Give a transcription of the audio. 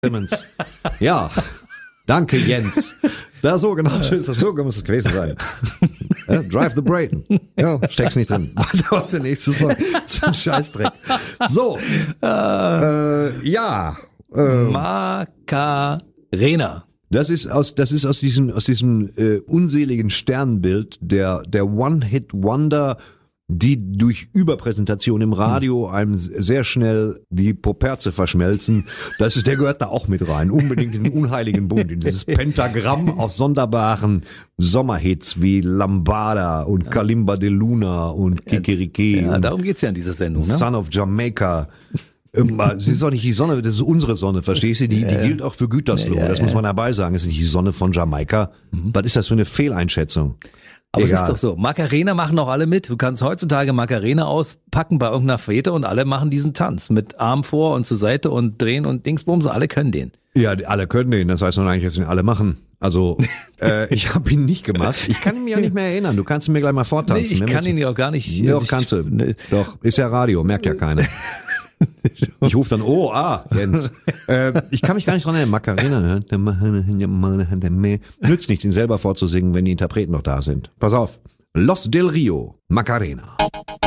Simmons. Ja, danke Jens. Da so genau, so muss es gewesen sein. Ja, Drive the Brayton. Ja, steck's nicht drin. Was ist der nächste Song? So ein Scheißdreck. So, Macarena. Das ist aus diesem unseligen Sternbild der One-Hit-Wonder, die durch Überpräsentation im Radio einem sehr schnell die Poperze verschmelzen. Der gehört da auch mit rein. Unbedingt in den unheiligen Bund, in dieses Pentagramm aus sonderbaren Sommerhits wie Lambada und Kalimba de Luna und Kikiriki. Ja, darum geht's ja in dieser Sendung, ne? Son of Jamaica. Sie ist doch nicht die Sonne, das ist unsere Sonne, verstehst du? Die gilt auch für Gütersloh, das muss man dabei sagen. Das ist nicht die Sonne von Jamaika. Was ist das für eine Fehleinschätzung? Aber es ist doch so, Macarena machen auch alle mit. Du kannst heutzutage Macarena auspacken bei irgendeiner Fete und alle machen diesen Tanz mit Arm vor und zur Seite und drehen und Dingsbums, alle können den. Ja, alle können den, das heißt noch eigentlich, dass ihn alle machen. Also, ich habe ihn nicht gemacht. Ich kann ihn mir auch nicht mehr erinnern. Du kannst ihn mir gleich mal vortanzen. Nee, ich kann ihn ja auch gar nicht. Doch, kannst du. Doch, ist ja Radio, merkt ja keiner. Ich rufe dann, Jens. Ich kann mich gar nicht dran erinnern, Macarena. Nützt nichts, ihn selber vorzusingen, wenn die Interpreten noch da sind. Pass auf. Los del Rio, Macarena.